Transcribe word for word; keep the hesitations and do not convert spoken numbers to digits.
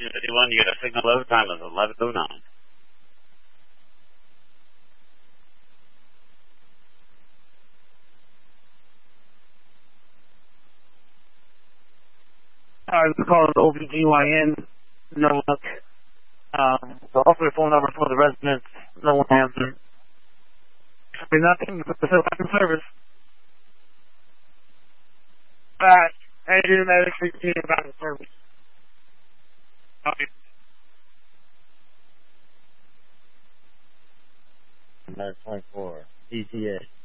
Region fifty-one, you got a signal load time of eleven oh nine. I was calling O B G Y N, no luck. Um, so also a phone number for the residents, no one answered. We're not taking the facility service. Alright, I do medically see about the service. Okay. nine twenty-four, E T A.